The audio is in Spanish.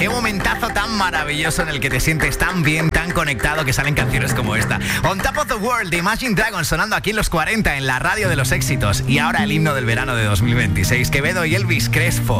Qué momentazo tan maravilloso en el que te sientes tan bien, tan conectado, que salen canciones como esta. On Top of the World de Imagine Dragons sonando aquí en los 40 en la radio de los éxitos. Y ahora el himno del verano de 2026, Quevedo y Elvis Crespo.